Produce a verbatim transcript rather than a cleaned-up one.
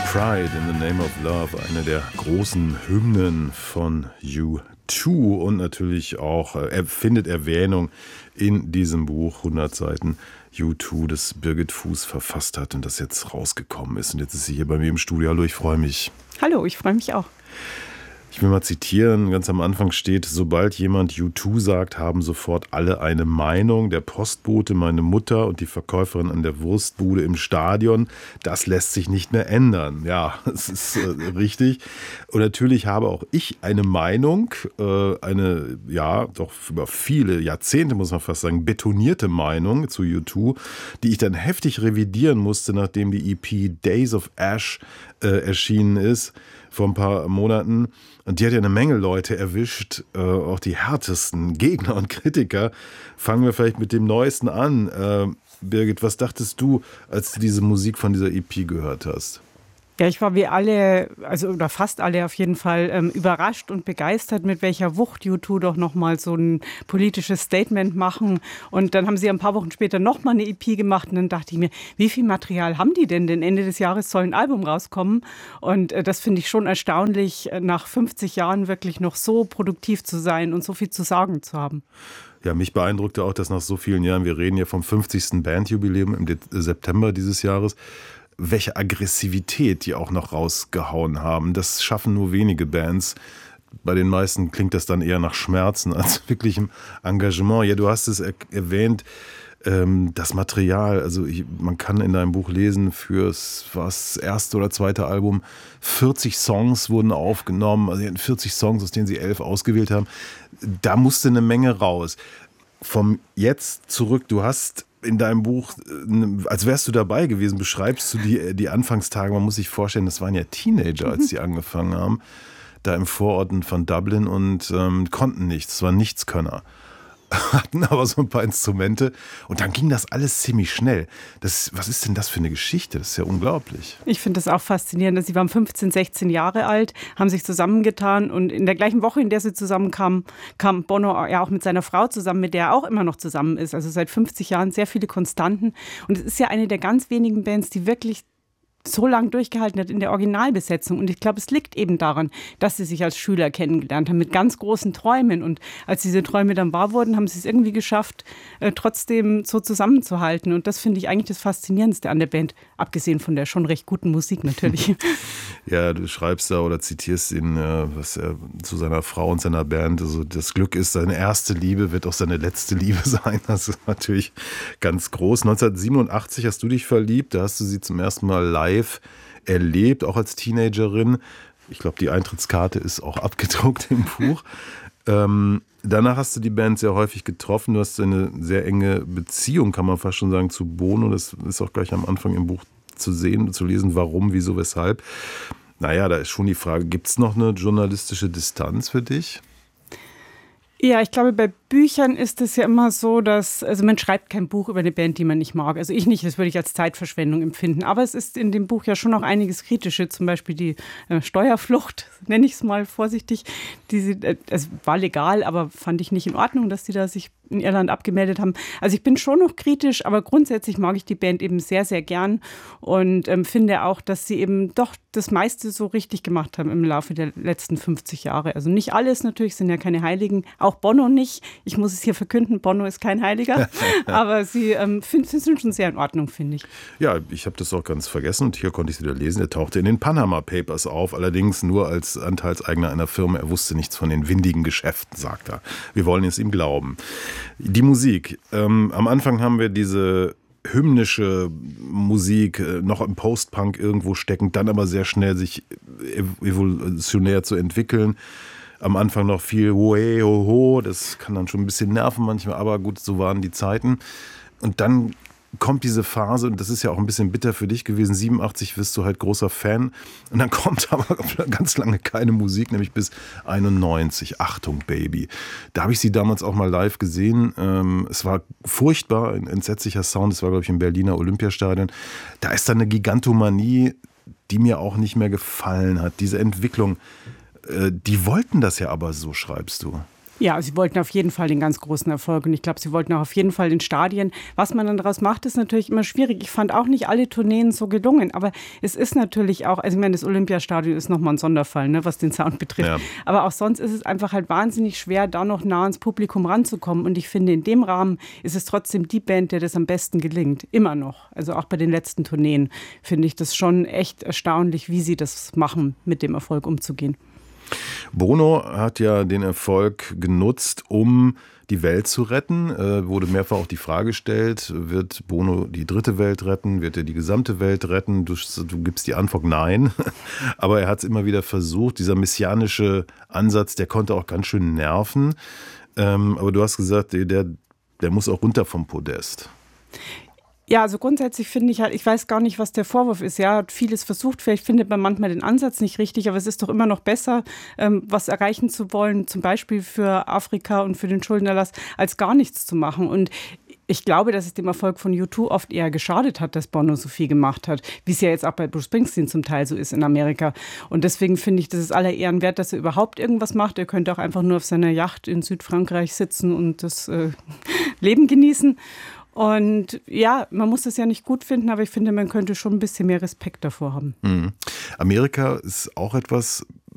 Pride in the Name of Love, eine der großen Hymnen von U zwei und natürlich auch, er findet Erwähnung in diesem Buch, hundert Seiten U zwei, das Birgit Fuß verfasst hat und das jetzt rausgekommen ist. Und jetzt ist sie hier bei mir im Studio. Hallo, ich freue mich. Hallo, ich freue mich auch. Ich will mal zitieren, ganz am Anfang steht: Sobald jemand U zwei sagt, haben sofort alle eine Meinung. Der Postbote, meine Mutter und die Verkäuferin an der Wurstbude im Stadion. Das lässt sich nicht mehr ändern. Ja, das ist äh, richtig. Und natürlich habe auch ich eine Meinung, äh, eine, ja, doch über viele Jahrzehnte, muss man fast sagen, betonierte Meinung zu U zwei, die ich dann heftig revidieren musste, nachdem die E P Days of Ash äh, erschienen ist, vor ein paar Monaten. Und die hat ja eine Menge Leute erwischt, äh, auch die härtesten Gegner und Kritiker. Fangen wir vielleicht mit dem Neuesten an. Äh, Birgit, was dachtest du, als du diese Musik von dieser E P gehört hast? Ja, ich war wie alle, also oder fast alle auf jeden Fall, ähm, überrascht und begeistert, mit welcher Wucht U zwei doch nochmal so ein politisches Statement machen. Und dann haben sie ein paar Wochen später nochmal eine E P gemacht und dann dachte ich mir, wie viel Material haben die denn? Denn Ende des Jahres soll ein Album rauskommen. Und äh, das finde ich schon erstaunlich, nach fünfzig Jahren wirklich noch so produktiv zu sein und so viel zu sagen zu haben. Ja, mich beeindruckte auch, dass nach so vielen Jahren, wir reden ja vom fünfzigsten Bandjubiläum im De- September dieses Jahres, welche Aggressivität die auch noch rausgehauen haben. Das schaffen nur wenige Bands. Bei den meisten klingt das dann eher nach Schmerzen als wirklichem Engagement. Ja, du hast es er- erwähnt, ähm, das Material. Also ich, man kann in deinem Buch lesen, fürs was erste oder zweite Album vierzig Songs wurden aufgenommen. Also sie hatten vierzig Songs, aus denen sie elf ausgewählt haben. Da musste eine Menge raus. Vom Jetzt zurück, du hast in deinem Buch, als wärst du dabei gewesen, beschreibst du die, die Anfangstage. Man muss sich vorstellen, das waren ja Teenager, als die angefangen haben, da im Vororten von Dublin und ähm, konnten nichts, es waren Nichtskönner. Hatten aber so ein paar Instrumente und dann ging das alles ziemlich schnell. Das, was ist denn das für eine Geschichte? Das ist ja unglaublich. Ich finde das auch faszinierend. Sie waren fünfzehn, sechzehn Jahre alt, haben sich zusammengetan und in der gleichen Woche, in der sie zusammenkamen, kam Bono ja auch mit seiner Frau zusammen, mit der er auch immer noch zusammen ist. Also seit fünfzig Jahren sehr viele Konstanten. Und es ist ja eine der ganz wenigen Bands, die wirklich so lange durchgehalten hat in der Originalbesetzung. Und ich glaube, es liegt eben daran, dass sie sich als Schüler kennengelernt haben, mit ganz großen Träumen. Und als diese Träume dann wahr wurden, haben sie es irgendwie geschafft, äh, trotzdem so zusammenzuhalten. Und das finde ich eigentlich das Faszinierendste an der Band, abgesehen von der schon recht guten Musik natürlich. Ja, du schreibst da oder zitierst ihn, äh, was er zu seiner Frau und seiner Band, also das Glück ist, seine erste Liebe wird auch seine letzte Liebe sein. Das ist natürlich ganz groß. neunzehnhundertsiebenundachtzig hast du dich verliebt, da hast du sie zum ersten Mal live erlebt, auch als Teenagerin. Ich glaube, die Eintrittskarte ist auch abgedruckt im Buch. Ähm, danach hast du die Band sehr häufig getroffen. Du hast eine sehr enge Beziehung, kann man fast schon sagen, zu Bono. Das ist auch gleich am Anfang im Buch zu sehen, zu lesen, warum, wieso, weshalb. Naja, da ist schon die Frage, gibt es noch eine journalistische Distanz für dich? Ja, ich glaube, bei Büchern ist es ja immer so, dass, also man schreibt kein Buch über eine Band, die man nicht mag. Also ich nicht, das würde ich als Zeitverschwendung empfinden. Aber es ist in dem Buch ja schon auch einiges Kritische, zum Beispiel die äh, Steuerflucht, nenne ich es mal vorsichtig. Die sie, äh, es war legal, aber fand ich nicht in Ordnung, dass die da sich in Irland abgemeldet haben. Also ich bin schon noch kritisch, aber grundsätzlich mag ich die Band eben sehr, sehr gern und ähm, finde auch, dass sie eben doch das meiste so richtig gemacht haben im Laufe der letzten fünfzig Jahre. Also nicht alles natürlich, sind ja keine Heiligen, auch Bono nicht. Ich muss es hier verkünden, Bono ist kein Heiliger, aber sie ähm, find, sind schon sehr in Ordnung, finde ich. Ja, ich habe das auch ganz vergessen und hier konnte ich es wieder lesen. Er tauchte in den Panama Papers auf, allerdings nur als Anteilseigner einer Firma. Er wusste nichts von den windigen Geschäften, sagt er. Wir wollen es ihm glauben. Die Musik. Ähm, am Anfang haben wir diese hymnische Musik, äh, noch im Post-Punk irgendwo steckend, dann aber sehr schnell sich ev- evolutionär zu entwickeln. Am Anfang noch viel Hohe, Hoho, das kann dann schon ein bisschen nerven manchmal, aber gut, so waren die Zeiten. Und dann kommt diese Phase, und das ist ja auch ein bisschen bitter für dich gewesen, siebenundachtzig wirst du halt großer Fan und dann kommt aber ganz lange keine Musik, nämlich bis einundneunzig, Achtung Baby. Da habe ich sie damals auch mal live gesehen, es war furchtbar, ein entsetzlicher Sound, das war glaube ich im Berliner Olympiastadion. Da ist dann eine Gigantomanie, die mir auch nicht mehr gefallen hat, diese Entwicklung. Die wollten das ja aber so, schreibst du. Ja, sie wollten auf jeden Fall den ganz großen Erfolg und ich glaube, sie wollten auch auf jeden Fall in Stadien. Was man dann daraus macht, ist natürlich immer schwierig. Ich fand auch nicht alle Tourneen so gelungen, aber es ist natürlich auch, also ich meine, das Olympiastadion ist nochmal ein Sonderfall, ne, was den Sound betrifft. Ja. Aber auch sonst ist es einfach halt wahnsinnig schwer, da noch nah ans Publikum ranzukommen und ich finde, in dem Rahmen ist es trotzdem die Band, der das am besten gelingt. Immer noch. Also auch bei den letzten Tourneen finde ich das schon echt erstaunlich, wie sie das machen, mit dem Erfolg umzugehen. Bono hat ja den Erfolg genutzt, um die Welt zu retten. Äh, wurde mehrfach auch die Frage gestellt, wird Bono die dritte Welt retten? Wird er die gesamte Welt retten? Du, du gibst die Antwort nein. Aber er hat es immer wieder versucht. Dieser messianische Ansatz, der konnte auch ganz schön nerven. Ähm, aber du hast gesagt, der, der muss auch runter vom Podest. Ja, also grundsätzlich finde ich halt, ich weiß gar nicht, was der Vorwurf ist. Ja, hat vieles versucht, vielleicht findet man manchmal den Ansatz nicht richtig, aber es ist doch immer noch besser, ähm, was erreichen zu wollen, zum Beispiel für Afrika und für den Schuldenerlass, als gar nichts zu machen. Und ich glaube, dass es dem Erfolg von U zwei oft eher geschadet hat, dass Bono so viel gemacht hat, wie es ja jetzt auch bei Bruce Springsteen zum Teil so ist in Amerika. Und deswegen finde ich, das ist aller Ehren wert, dass er überhaupt irgendwas macht. Er könnte auch einfach nur auf seiner Yacht in Südfrankreich sitzen und das äh, Leben genießen. Und ja, man muss das ja nicht gut finden, aber ich finde, man könnte schon ein bisschen mehr Respekt davor haben. Mhm. Amerika ist auch etwas,